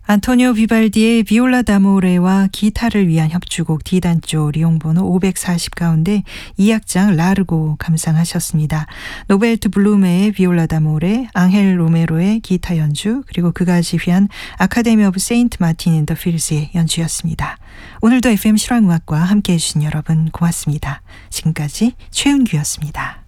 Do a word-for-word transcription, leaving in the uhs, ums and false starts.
안토니오 비발디의 비올라 다모레와 기타를 위한 협주곡 D단조 리옹번호 오백사십 가운데 이 악장 라르고 감상하셨습니다. 노베르트 블루메의 비올라 다모레, 앙헬 로메로의 기타 연주, 그리고 그가 지휘한 아카데미 오브 세인트 마틴 인 더 필즈의 연주였습니다. 오늘도 에프엠 실황음악과 함께해 주신 여러분 고맙습니다. 지금까지 최은규였습니다.